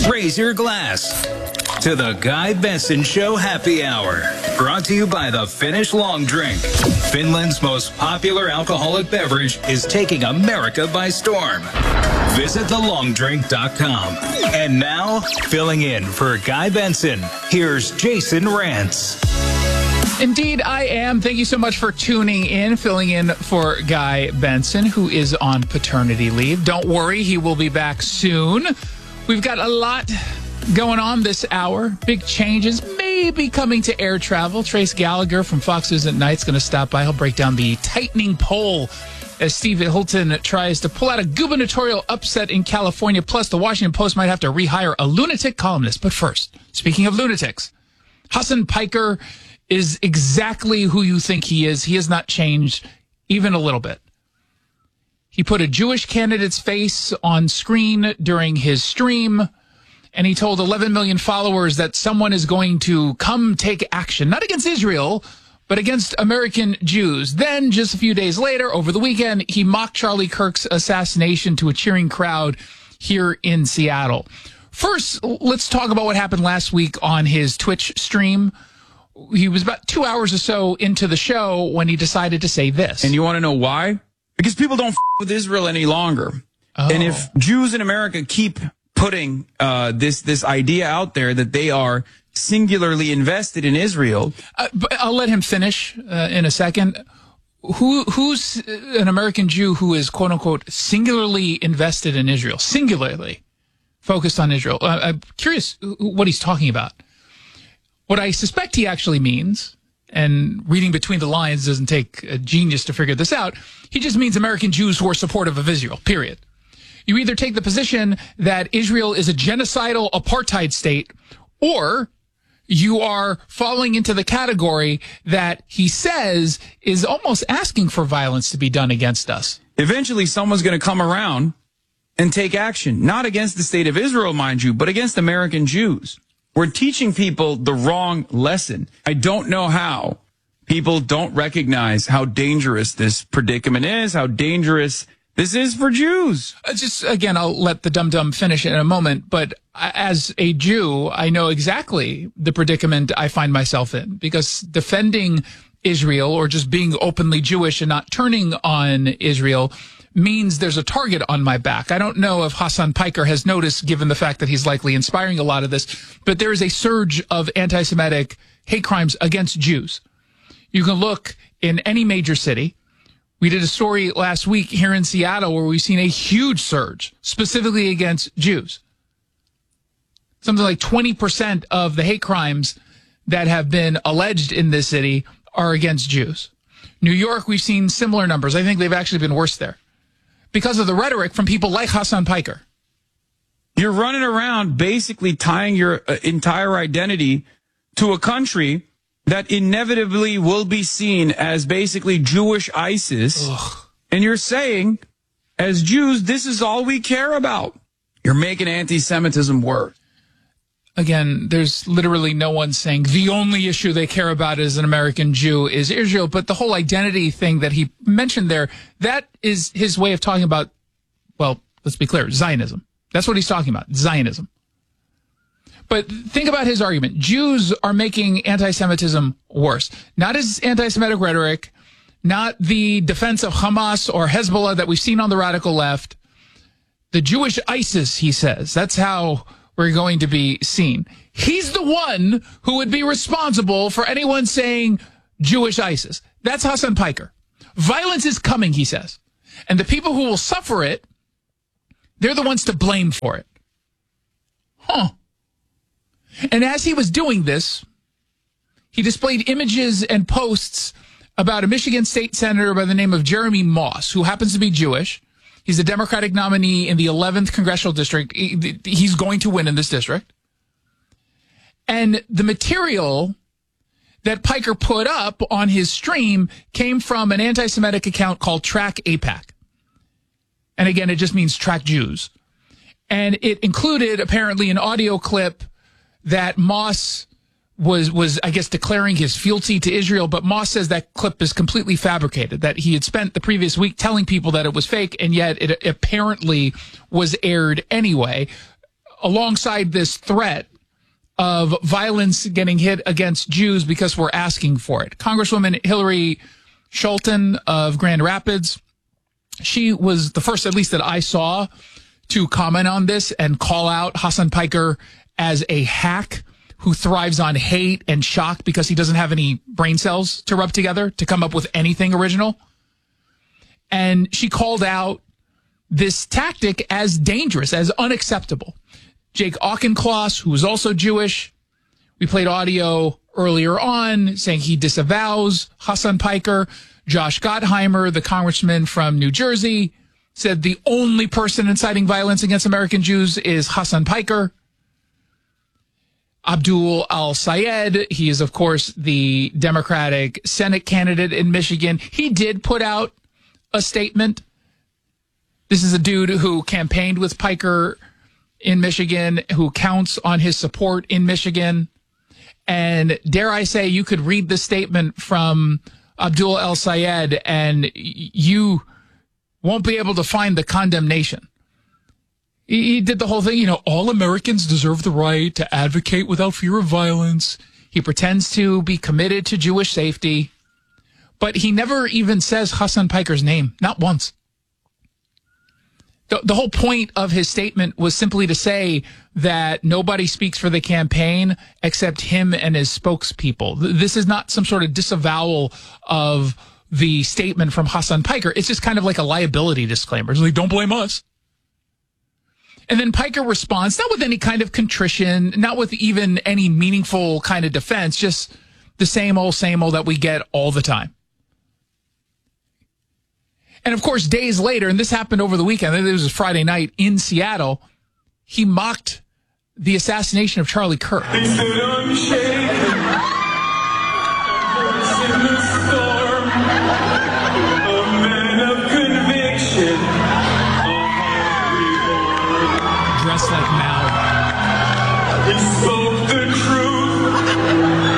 Raise your glass to the Guy Benson Show Happy Hour. Brought to you by the Finnish Long Drink. Finland's most popular alcoholic beverage is taking America by storm. Visit thelongdrink.com. And now, filling in for Guy Benson, here's Jason Rantz. Indeed, I am. Thank you so much for tuning in, filling in for Guy Benson, who is on paternity leave. Don't worry, he will be back soon. We've got a lot going on this hour. Big changes maybe coming to air travel. Trace Gallagher from Fox News at Night is going to stop by. He'll break down the tightening poll as Steve Hilton tries to pull out a gubernatorial upset in California. Plus, the Washington Post might have to rehire a lunatic columnist. But first, speaking of lunatics, Hasan Piker is exactly who you think he is. He has not changed even a little bit. He put a Jewish candidate's face on screen during his stream, and he told 11 million followers that someone is going to come take action, not against Israel, but against American Jews. Then, just a few days later, over the weekend, he mocked Charlie Kirk's assassination to a cheering crowd here in Seattle. First, let's talk about what happened last week on his Twitch stream. He was about 2 hours or so into the show when he decided to say this. And you want to know why? Because people don't with Israel any longer. Oh. And if Jews in America keep putting this idea out there that they are singularly invested in Israel. But I'll let him finish in a second. Who's an American Jew who is, quote unquote, singularly invested in Israel, singularly focused on Israel? I'm curious what he's talking about. What I suspect he actually means, and reading between the lines doesn't take a genius to figure this out, he just means American Jews who are supportive of Israel, period. You either take the position that Israel is a genocidal apartheid state, or you are falling into the category that he says is almost asking for violence to be done against us. Eventually, someone's going to come around and take action, not against the state of Israel, mind you, but against American Jews. We're teaching people the wrong lesson. I don't know how people don't recognize how dangerous this predicament is, how dangerous this is for Jews. Just, again, I'll let the dum-dum finish in a moment, but as a Jew, I know exactly the predicament I find myself in, because defending Israel or just being openly Jewish and not turning on Israel means there's a target on my back. I don't know if Hasan Piker has noticed, given the fact that he's likely inspiring a lot of this, but there is a surge of anti-Semitic hate crimes against Jews. You can look in any major city. We did a story last week here in Seattle where we've seen a huge surge specifically against Jews. Something like 20% of the hate crimes that have been alleged in this city are against Jews. New York, we've seen similar numbers. I think they've actually been worse there, because of the rhetoric from people like Hasan Piker. You're running around basically tying your entire identity to a country that inevitably will be seen as basically Jewish ISIS. Ugh. And you're saying, as Jews, this is all we care about. You're making anti-Semitism worse. Again, there's literally no one saying the only issue they care about as an American Jew is Israel. But the whole identity thing that he mentioned there, that is his way of talking about, well, let's be clear, Zionism. That's what he's talking about, Zionism. But think about his argument. Jews are making anti-Semitism worse. Not his anti-Semitic rhetoric, not the defense of Hamas or Hezbollah that we've seen on the radical left. The Jewish ISIS, he says. That's how we're going to be seen. He's the one who would be responsible for anyone saying Jewish ISIS. That's Hasan Piker. Violence is coming, he says. And the people who will suffer it, they're the ones to blame for it. Huh. And as he was doing this, he displayed images and posts about a Michigan state senator by the name of Jeremy Moss, who happens to be Jewish. He's a Democratic nominee in the 11th congressional district. He's going to win in this district. And the material that Piker put up on his stream came from an anti-Semitic account called Track AIPAC. And again, it just means Track Jews. And it included apparently an audio clip that Moss was, I guess, declaring his fealty to Israel, but Moss says that clip is completely fabricated, that he had spent the previous week telling people that it was fake, and yet it apparently was aired anyway. alongside this threat of violence getting hit against Jews because we're asking for it. Congresswoman Hillary Scholten of Grand Rapids, she was the first, at least that I saw, to comment on this and call out Hassan Piker as a hack who thrives on hate and shock because he doesn't have any brain cells to rub together to come up with anything original. And she called out this tactic as dangerous, as unacceptable. Jake Auchincloss, who is also Jewish, we played audio earlier on saying he disavows Hassan Piker. Josh Gottheimer, the congressman from New Jersey, said the only person inciting violence against American Jews is Hassan Piker. Abdul Al-Sayed, he is, of course, the Democratic Senate candidate in Michigan. He did put out a statement. This is a dude who campaigned with Piker in Michigan, who counts on his support in Michigan. And dare I say, you could read the statement from Abdul El-Sayed and you won't be able to find the condemnation. He did the whole thing, all Americans deserve the right to advocate without fear of violence. He pretends to be committed to Jewish safety, but he never even says Hassan Piker's name, not once. The whole point of his statement was simply to say that nobody speaks for the campaign except him and his spokespeople. This is not some sort of disavowal of the statement from Hassan Piker. It's just kind of like a liability disclaimer. It's like, don't blame us. And then Piker responds, not with any kind of contrition, not with even any meaningful kind of defense, just the same old that we get all the time. And of course, days later, and this happened over the weekend, I think it was Friday night in Seattle, he mocked the assassination of Charlie Kirk. They stood unshaken, in the storm, a man of conviction, a heart reborn. Dressed like Mao. He spoke the